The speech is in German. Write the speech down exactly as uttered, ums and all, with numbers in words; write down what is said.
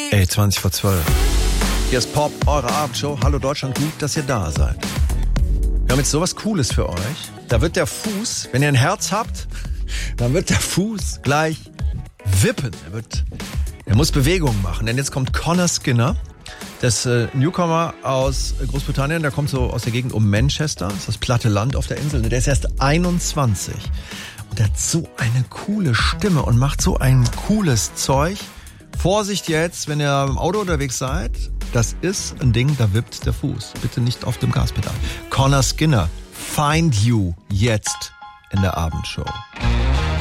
Ey, zwanzig vor zwölf. Hier ist Pop, eure Abendshow. Hallo Deutschland, gut, dass ihr da seid. Wir haben jetzt sowas Cooles für euch. Da wird der Fuß, wenn ihr ein Herz habt, dann wird der Fuß gleich wippen. Er wird, er muss Bewegungen machen. Denn jetzt kommt Conor Skinner. Das äh, Newcomer aus Großbritannien, der kommt so aus der Gegend um Manchester. Das ist das platte Land auf der Insel. Der ist erst einundzwanzig. Und der hat so eine coole Stimme und macht so ein cooles Zeug. Vorsicht jetzt, wenn ihr im Auto unterwegs seid. Das ist ein Ding, da wippt der Fuß. Bitte nicht auf dem Gaspedal. Conor Skinner, Find You, jetzt in der Abendshow.